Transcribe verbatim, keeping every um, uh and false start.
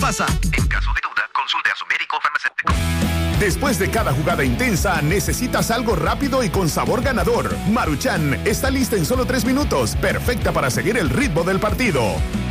pasa. En caso de duda, consulte a su médico farmacéutico. Después de cada jugada intensa, necesitas algo rápido y con sabor ganador. Maruchan está lista en solo tres minutos, perfecta para seguir el ritmo del partido.